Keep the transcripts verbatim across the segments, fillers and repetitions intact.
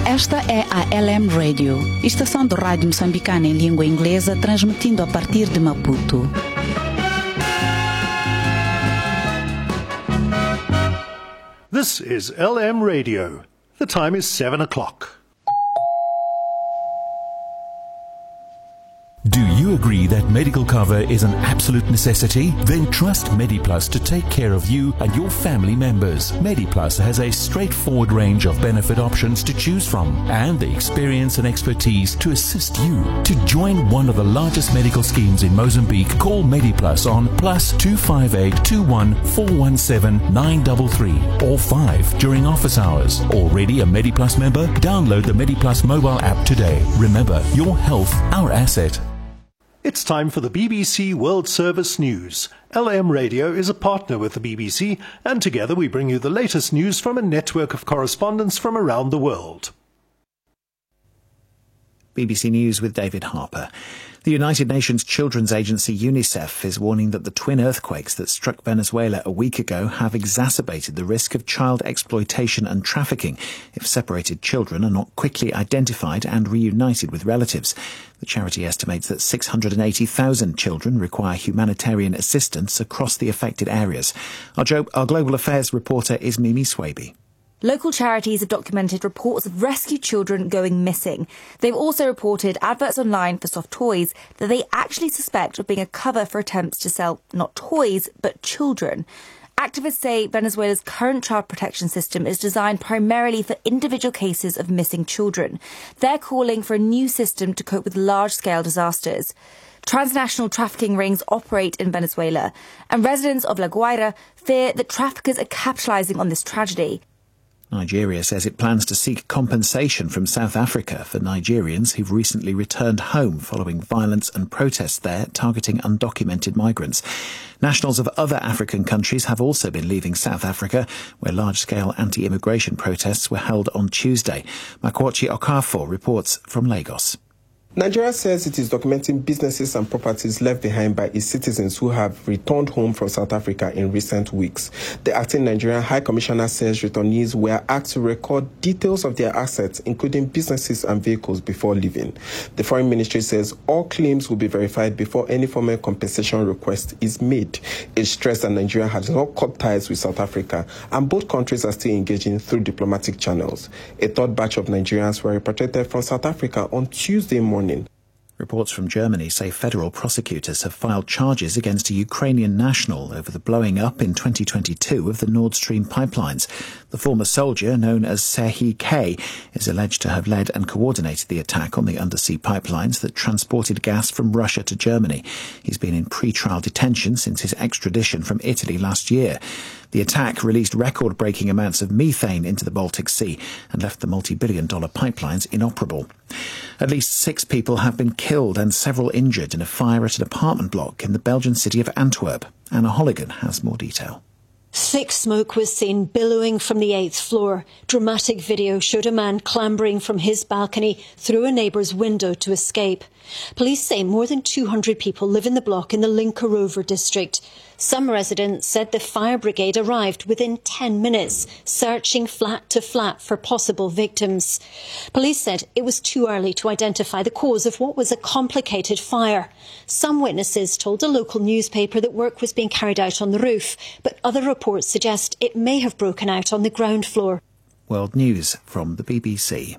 Esta é a L M Radio, estação de rádio moçambicana em língua inglesa, transmitindo a partir de Maputo. This is L M Radio. The time is seven o'clock. Do you agree that medical cover is an absolute necessity? Then trust MediPlus to take care of you and your family members. MediPlus has a straightforward range of benefit options to choose from and the experience and expertise to assist you. To join one of the largest medical schemes in Mozambique, call MediPlus on plus two five eight two one four one seven nine three three or five during office hours. Already a MediPlus member? Download the MediPlus mobile app today. Remember, your health, our asset. It's time for the B B C World Service News. L M Radio is a partner with the B B C, and together we bring you the latest news from a network of correspondents from around the world. B B C News with David Harper. The United Nations Children's Agency UNICEF is warning that the twin earthquakes that struck Venezuela a week ago have exacerbated the risk of child exploitation and trafficking if separated children are not quickly identified and reunited with relatives. The charity estimates that six hundred eighty thousand children require humanitarian assistance across the affected areas. Our, jo- our Global Affairs reporter is Mimi Swaby. Local charities have documented reports of rescued children going missing. They've also reported adverts online for soft toys that they actually suspect of being a cover for attempts to sell not toys, but children. Activists say Venezuela's current child protection system is designed primarily for individual cases of missing children. They're calling for a new system to cope with large-scale disasters. Transnational trafficking rings operate in Venezuela, and residents of La Guaira fear that traffickers are capitalising on this tragedy. Nigeria says it plans to seek compensation from South Africa for Nigerians who've recently returned home following violence and protests there targeting undocumented migrants. Nationals of other African countries have also been leaving South Africa, where large-scale anti-immigration protests were held on Tuesday. Makwachi Okafor reports from Lagos. Nigeria says it is documenting businesses and properties left behind by its citizens who have returned home from South Africa in recent weeks. The acting Nigerian High Commissioner says returnees were asked to record details of their assets, including businesses and vehicles, before leaving. The Foreign Ministry says all claims will be verified before any formal compensation request is made. It stressed that Nigeria has not cut ties with South Africa, and both countries are still engaging through diplomatic channels. A third batch of Nigerians were repatriated from South Africa on Tuesday morning. Reports from Germany say federal prosecutors have filed charges against a Ukrainian national over the blowing up in twenty twenty-two of the Nord Stream pipelines. The former soldier, known as Serhiy K, is alleged to have led and coordinated the attack on the undersea pipelines that transported gas from Russia to Germany. He's been in pre-trial detention since his extradition from Italy last year. The attack released record-breaking amounts of methane into the Baltic Sea and left the multi-billion dollar pipelines inoperable. At least six people have been killed and several injured in a fire at an apartment block in the Belgian city of Antwerp. Anna Holligan has more detail. Thick smoke was seen billowing from the eighth floor. Dramatic video showed a man clambering from his balcony through a neighbour's window to escape. Police say more than two hundred people live in the block in the Linkeroever district. Some residents said the fire brigade arrived within ten minutes, searching flat to flat for possible victims. Police said it was too early to identify the cause of what was a complicated fire. Some witnesses told a local newspaper that work was being carried out on the roof, but other reports suggest it may have broken out on the ground floor. World News from the B B C.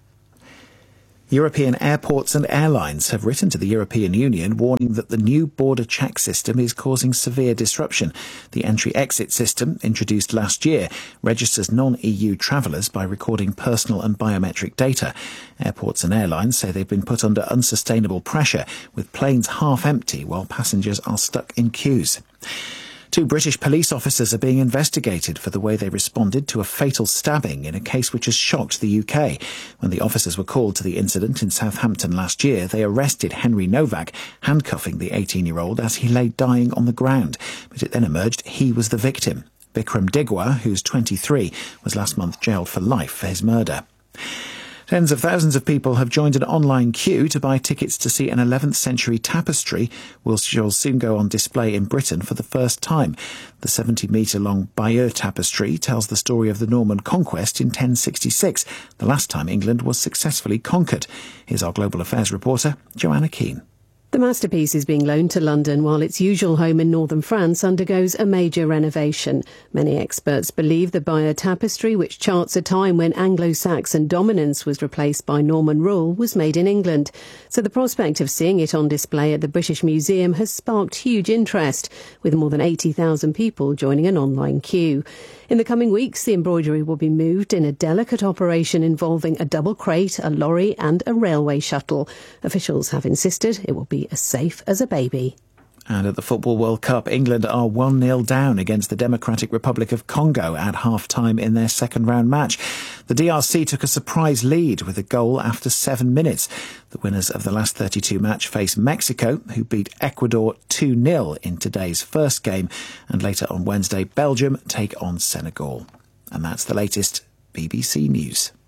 European airports and airlines have written to the European Union warning that the new border check system is causing severe disruption. The entry-exit system, introduced last year, registers non-E U travellers by recording personal and biometric data. Airports and airlines say they've been put under unsustainable pressure, with planes half empty while passengers are stuck in queues. Two British police officers are being investigated for the way they responded to a fatal stabbing in a case which has shocked the U K. When the officers were called to the incident in Southampton last year, they arrested Henry Novak, handcuffing the eighteen-year-old as he lay dying on the ground. But it then emerged he was the victim. Bikram Digwa, who's twenty-three, was last month jailed for life for his murder. Tens of thousands of people have joined an online queue to buy tickets to see an eleventh century tapestry, which will soon go on display in Britain for the first time. The seventy metre long Bayeux tapestry tells the story of the Norman conquest in ten sixty-six, the last time England was successfully conquered. Here's our Global Affairs reporter, Joanna Keane. The masterpiece is being loaned to London while its usual home in northern France undergoes a major renovation. Many experts believe the Bayeux tapestry, which charts a time when Anglo-Saxon dominance was replaced by Norman rule, was made in England. So the prospect of seeing it on display at the British Museum has sparked huge interest, with more than eighty thousand people joining an online queue. In the coming weeks, the embroidery will be moved in a delicate operation involving a double crate, a lorry and a railway shuttle. Officials have insisted it will be as safe as a baby. And at the Football World Cup, England are one nil down against the Democratic Republic of Congo at half-time in their second-round match. The D R C took a surprise lead with a goal after seven minutes. The winners of the last thirty-two match face Mexico, who beat Ecuador two nil in today's first game. And later on Wednesday, Belgium take on Senegal. And that's the latest B B C News.